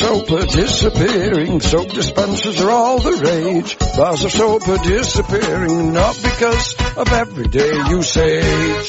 soap are disappearing, soap dispensers are all the rage. Bars of soap are disappearing, not because of everyday usage.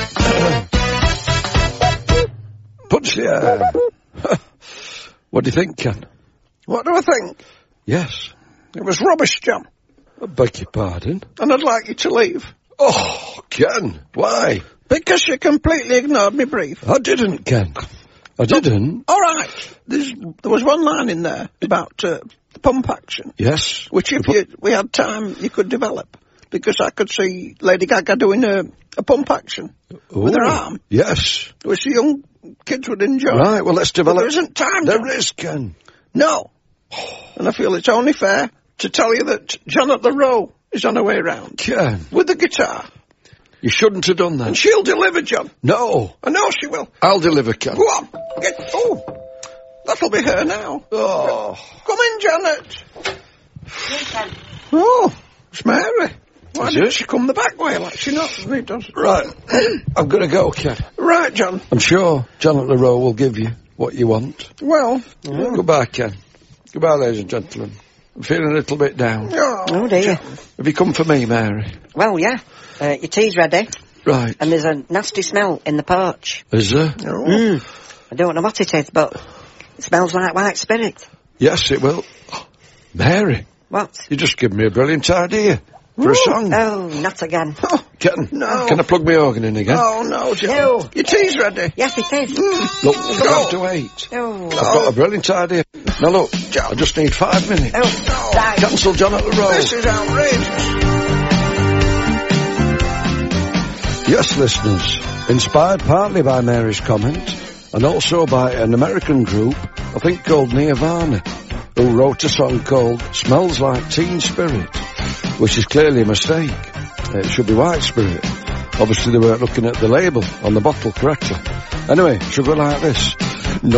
Punch the air. What do you think, Ken? What do I think? Yes. It was rubbish, John. I beg your pardon? And I'd like you to leave. Oh, Ken, why? Because you completely ignored me brief. I didn't, Ken. I didn't. All right. There was one line in there about the pump action. Yes. Which if we had time, you could develop. Because I could see Lady Gaga doing a pump action with her arm. Yes. Which the young kids would enjoy. Right, well, let's develop. But there isn't time. There is, Ken. No. And I feel it's only fair to tell you that Janet the Rowe is on her way round. Ken. With the guitar. You shouldn't have done that. And she'll deliver, John. No. I know she will. I'll deliver, Ken. Go on. That'll be her now. Oh. Come in, Janet. Yes, Ken. Oh, it's Mary. Why Is didn't it? she come the back way like she normally does? Right. I'm going to go, Ken. Right, John. I'm sure Janet the Rowe will give you what you want. Well. Goodbye, Ken. Goodbye, ladies and gentlemen. I'm feeling a little bit down. Oh, dear. Have you come for me, Mary? Well, yeah. Your tea's ready. Right. And there's a nasty smell in the porch. Is there? Oh. I don't know what it is, but it smells like white spirit. Yes, it will. Oh, Mary, What? you just give me a brilliant idea for a song. Oh, not again. Ken, No. Can I plug my organ in again? Oh, no, John. No. Your tea's ready. Yes, it is. Look, you're going to have to wait. Oh. I've got a brilliant idea. Now look, I just need 5 minutes. Oh, right. Cancel John at the Road. This is outrageous. Yes, listeners, inspired partly by Mary's comment and also by an American group, I think called Nirvana, who wrote a song called Smells Like Teen Spirit, which is clearly a mistake. It should be White Spirit. Obviously they weren't looking at the label on the bottle correctly. Anyway, should go like this.